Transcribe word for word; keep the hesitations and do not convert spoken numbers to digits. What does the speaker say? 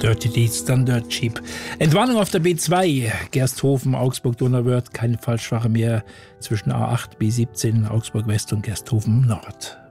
Dirty Deeds, dann Dirt Cheap. Entwarnung auf der B zwei, Gersthofen, Augsburg-Donauwörth, keine Falschfahrer mehr zwischen A acht, B siebzehn, Augsburg West und Gersthofen Nord.